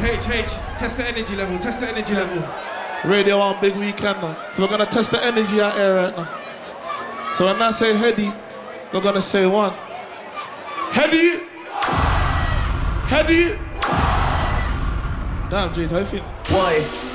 Test the energy level, test the energy level. Radio on big weekend now. So we're gonna test the energy out here right now. So when I say heady, we're gonna say one. Heady! Heady! Damn, Jade, how you feel? Why?